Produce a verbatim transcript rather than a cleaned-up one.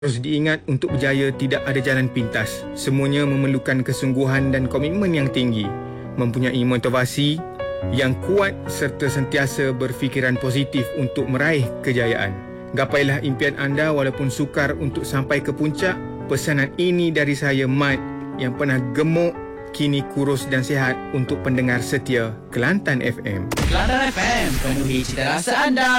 Harus diingat, untuk berjaya tidak ada jalan pintas. Semuanya memerlukan kesungguhan dan komitmen yang tinggi, mempunyai motivasi yang kuat serta sentiasa berfikiran positif untuk meraih kejayaan. Gapailah impian anda walaupun sukar untuk sampai ke puncak. Pesanan ini dari saya, Mat, yang pernah gemuk, kini kurus dan sihat, untuk pendengar setia Kelantan F M. Kelantan F M, penuhi cita rasa anda.